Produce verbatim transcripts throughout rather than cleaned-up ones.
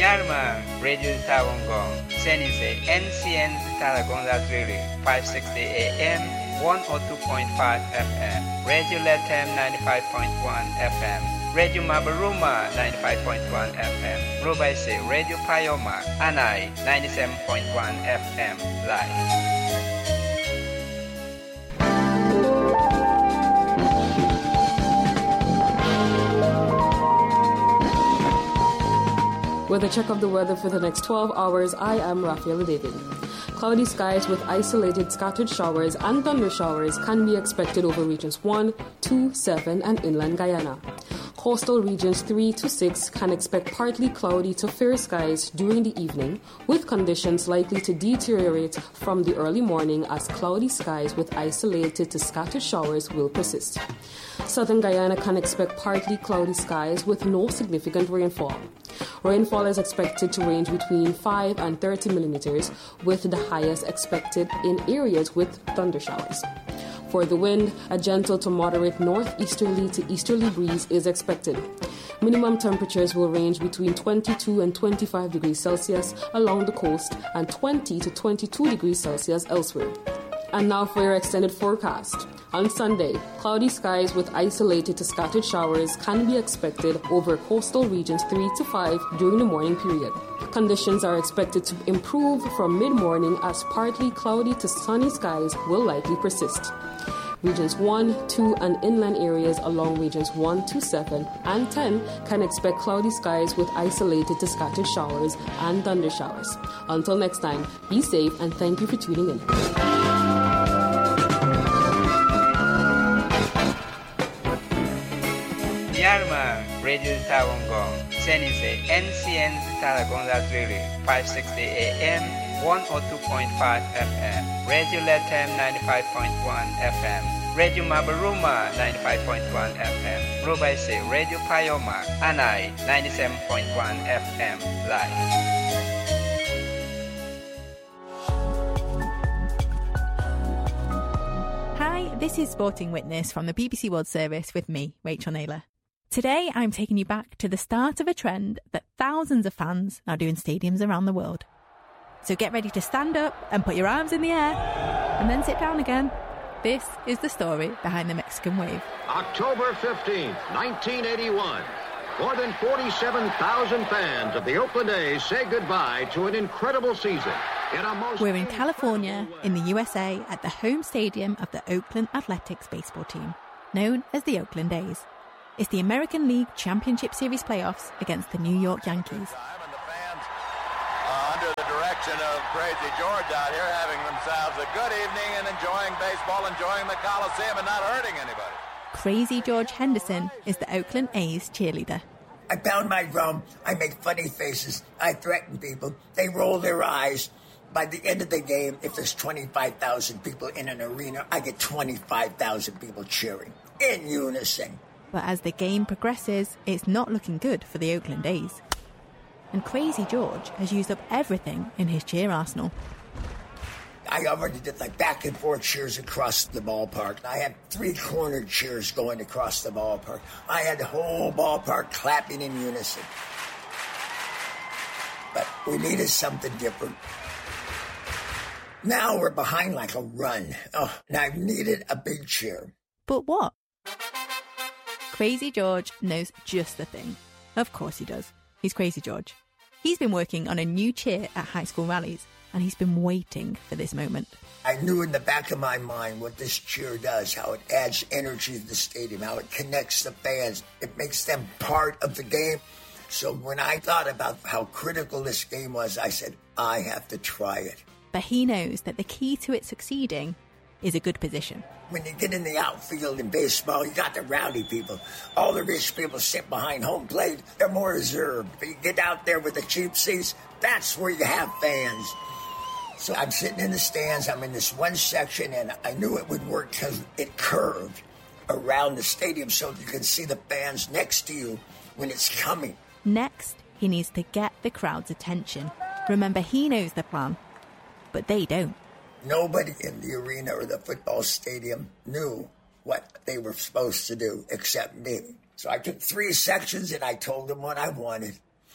Yarma, Radio Tawangong, Senise, N C N Talagonda Zulu, five sixty A M, one oh two point five F M, Radio Latam ninety-five point one F M, Radio Mabaruma ninety-five point one F M, Rubaise, Radio Payoma, Anai ninety-seven point one F M, live. With a check of the weather for the next twelve hours, I am Rafaela David. Cloudy skies with isolated scattered showers and thunder showers can be expected over regions one, two, seven, and inland Guyana. Coastal regions three to six can expect partly cloudy to fair skies during the evening, with conditions likely to deteriorate from the early morning as cloudy skies with isolated to scattered showers will persist. Southern Guyana can expect partly cloudy skies with no significant rainfall. Rainfall is expected to range between five and thirty millimeters, with the highest expected in areas with thunder showers. For the wind, a gentle to moderate northeasterly to easterly breeze is expected. Minimum temperatures will range between twenty-two and twenty-five degrees Celsius along the coast and twenty to twenty-two degrees Celsius elsewhere. And now for your extended forecast. On Sunday, cloudy skies with isolated to scattered showers can be expected over coastal regions three to five during the morning period. Conditions are expected to improve from mid-morning as partly cloudy to sunny skies will likely persist. Regions one, two, and inland areas along regions one to seven and ten can expect cloudy skies with isolated to scattered showers and thunder showers. Until next time, be safe and thank you for tuning in. Yarma, Radio Tawangong, Senise, N C N Talagonda Zulu, five sixty A M, one oh two point five F M, Radio Latam ninety-five point one F M, Radio Mabaruma ninety-five point one F M, Rubaise, Radio Payoma, Anai ninety-seven point one F M, live. Hi, this is Sporting Witness from the B B C World Service with me, Rachel Naylor. Today, I'm taking you back to the start of a trend that thousands of fans are doing stadiums around the world. So get ready to stand up and put your arms in the air and then sit down again. This is the story behind the Mexican wave. October fifteenth, nineteen eighty-one. More than forty-seven thousand fans of the Oakland A's say goodbye to an incredible season. In a most We're in California, in the U S A, at the home stadium of the Oakland Athletics baseball team, known as the Oakland A's. It's the American League Championship Series playoffs against the New York Yankees. And the fans, uh, under the direction of Crazy George out here, having themselves a good evening and enjoying baseball, enjoying the Coliseum and not hurting anybody. Crazy George Henderson is the Oakland A's cheerleader. I pound my drum, I make funny faces, I threaten people, they roll their eyes. By the end of the game, if there's twenty-five thousand people in an arena, I get twenty-five thousand people cheering in unison. But as the game progresses, it's not looking good for the Oakland A's. And Crazy George has used up everything in his cheer arsenal. I already did like back and forth cheers across the ballpark. I had three cornered cheers going across the ballpark. I had the whole ballpark clapping in unison. But we needed something different. Now we're behind like a run. Oh, and I needed a big cheer. But what? Crazy George knows just the thing. Of course he does. He's Crazy George. He's been working on a new cheer at high school rallies, and he's been waiting for this moment. I knew in the back of my mind what this cheer does, how it adds energy to the stadium, how it connects the fans. It makes them part of the game. So when I thought about how critical this game was, I said, I have to try it. But he knows that the key to it succeeding is a good position. When you get in the outfield in baseball, you got the rowdy people. All the rich people sit behind home plate. They're more reserved. But you get out there with the cheap seats, that's where you have fans. So I'm sitting in the stands. I'm in this one section, and I knew it would work because it curved around the stadium so you can see the fans next to you when it's coming. Next, he needs to get the crowd's attention. Remember, he knows the plan, but they don't. Nobody in the arena or the football stadium knew what they were supposed to do except me. So I took three sections and I told them what I wanted.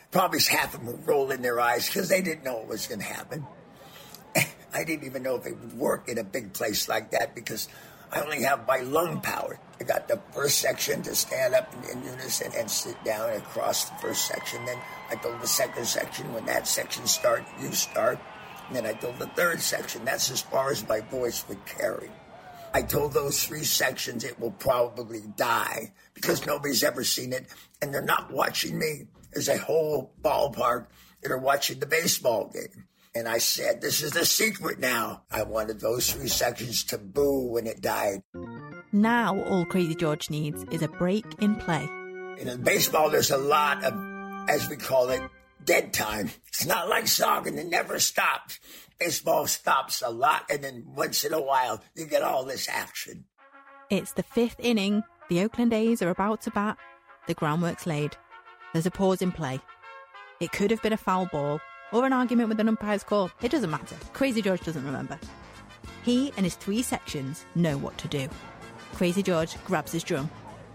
Probably half of them were rolling their eyes because they didn't know what was going to happen. I didn't even know if it would work in a big place like that because I only have my lung power. I got the first section to stand up in, in unison and sit down across the first section. Then I told the second section, when that section starts, you start. And then I told the third section. That's as far as my voice would carry. I told those three sections it will probably die because nobody's ever seen it, and they're not watching me. There's a whole ballpark that are watching the baseball game. And I said, this is the secret now. I wanted those three sections to boo when it died. Now all Crazy George needs is a break in play. In baseball, there's a lot of, as we call it, dead time. It's not like soccer, it never stops. Baseball stops a lot, and then once in a while, you get all this action. It's the fifth inning. The Oakland A's are about to bat. The groundwork's laid. There's a pause in play. It could have been a foul ball or an argument with an umpire's call. It doesn't matter. Crazy George doesn't remember. He and his three sections know what to do. Crazy George grabs his drum.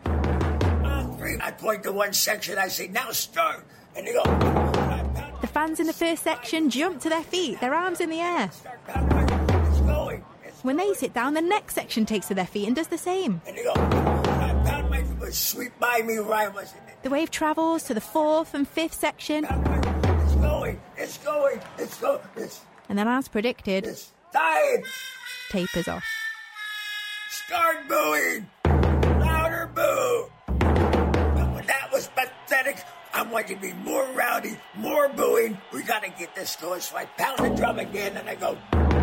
I point to one section, I say, now start. And they go... The fans in the first section jump to their feet, their arms in the air. It's going. When they sit down, the next section takes to their feet and does the same. And they go... I my sweep by me where I was. The wave travels to the fourth and fifth section. It's going. It's going. It's going. It's... And then, as predicted... It's dying. Tapers off. Start booing! Louder boo! And when that was pathetic, I wanted to be more rowdy, more booing. We gotta get this going, so I pound the drum again and I go...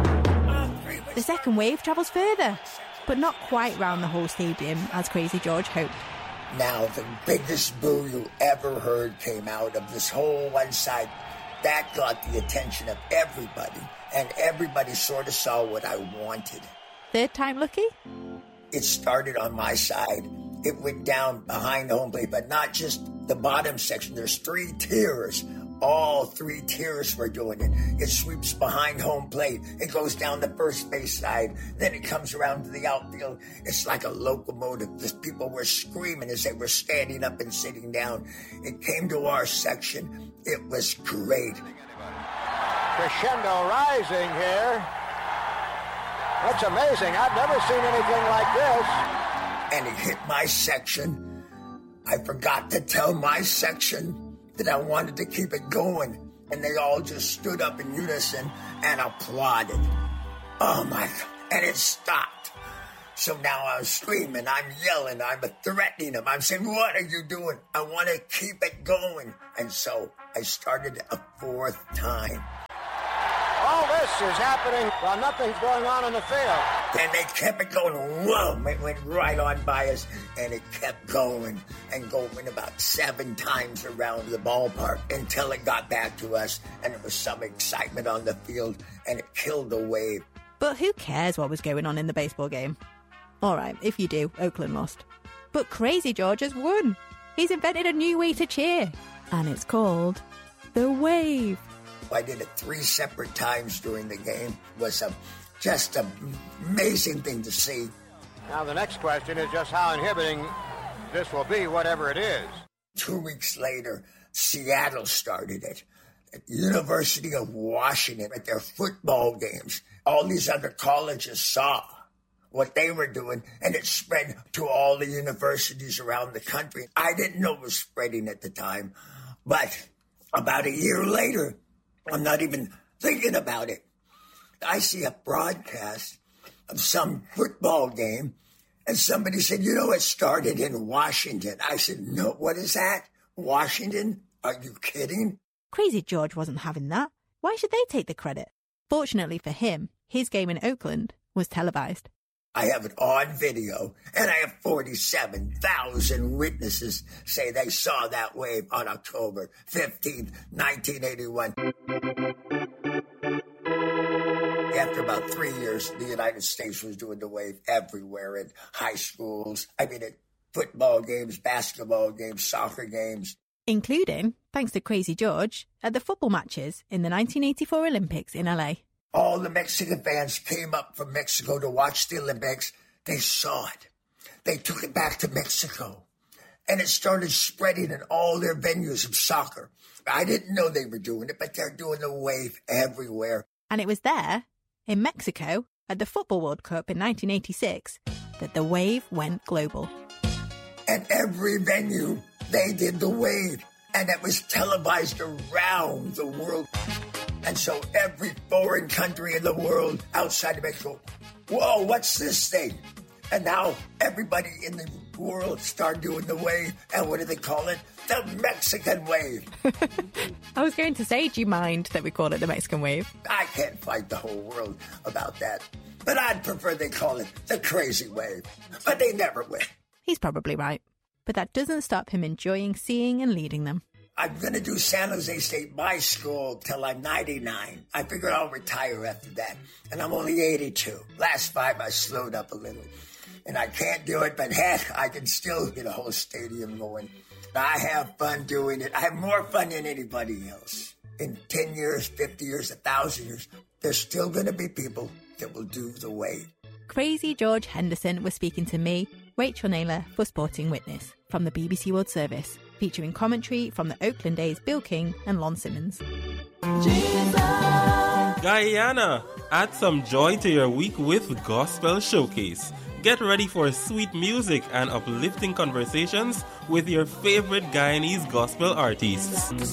The second wave travels further, but not quite round the whole stadium as Crazy George hoped. Now, the biggest boo you ever heard came out of this whole one side. That got the attention of everybody, and everybody sort of saw what I wanted. Third time lucky? It started on my side. It went down behind the home plate, but not just the bottom section. There's three tiers. All three tiers were doing it. It sweeps behind home plate. It goes down the first base side. Then it comes around to the outfield. It's like a locomotive. The people were screaming as they were standing up and sitting down. It came to our section. It was great. Crescendo rising here. That's amazing. I've never seen anything like this. And it hit my section. I forgot to tell my section that I wanted to keep it going. And they all just stood up in unison and applauded. Oh, my God. And it stopped. So now I'm screaming, I'm yelling, I'm threatening them. I'm saying, what are you doing? I want to keep it going. And so I started a fourth time. All this is happening while nothing's going on in the field. And they kept it going. Whoa! It went right on by us, and it kept going and going about seven times around the ballpark until it got back to us, and there was some excitement on the field, and it killed the wave. But who cares what was going on in the baseball game? All right, if you do, Oakland lost. But Crazy George has won. He's invented a new way to cheer, and it's called the wave. I did it three separate times during the game. It was a, just an amazing thing to see. Now the next question is just how inhibiting this will be, whatever it is. Two weeks later, Seattle started it. At the University of Washington, at their football games, all these other colleges saw what they were doing, and it spread to all the universities around the country. I didn't know it was spreading at the time, but about a year later, I'm not even thinking about it. I see a broadcast of some football game, and somebody said, you know, it started in Washington. I said, no, what is that? Washington? Are you kidding? Crazy George wasn't having that. Why should they take the credit? Fortunately for him, his game in Oakland was televised. I have it on video, and I have forty-seven thousand witnesses say they saw that wave on October fifteenth, nineteen eighty-one. After about three years, the United States was doing the wave everywhere in high schools. I mean, at football games, basketball games, soccer games. Including, thanks to Crazy George, at the football matches in the nineteen eighty-four Olympics in L A. All the Mexican fans came up from Mexico to watch the Olympics. They saw it. They took it back to Mexico. and it started spreading in all their venues of soccer. I didn't know they were doing it, but they're doing the wave everywhere. And it was there, in Mexico, at the Football World Cup in nineteen eighty-six, that the wave went global. And every venue, they did the wave, and it was televised around the world. And so every foreign country in the world outside of Mexico, whoa, what's this thing? And now everybody in the world start doing the wave. And what do they call it? The Mexican wave. I was going to say, do you mind that we call it the Mexican wave? I can't fight the whole world about that. But I'd prefer they call it the crazy wave. But they never will. He's probably right. But that doesn't stop him enjoying seeing and leading them. I'm going to do San Jose State, my school, till I'm ninety-nine. I figure I'll retire after that. And I'm only eighty-two. Last five, I slowed up a little. And I can't do it, but heck, I can still get a whole stadium going. I have fun doing it. I have more fun than anybody else. In ten years, fifty years, one thousand years, there's still going to be people that will do the wave. Crazy George Henderson was speaking to me, Rachel Naylor, for Sporting Witness from the B B C World Service, featuring commentary from the Oakland A's Bill King and Lon Simmons. Jesus. Guyana, add some joy to your week with Gospel Showcase. Get ready for sweet music and uplifting conversations with your favorite Guyanese gospel artists.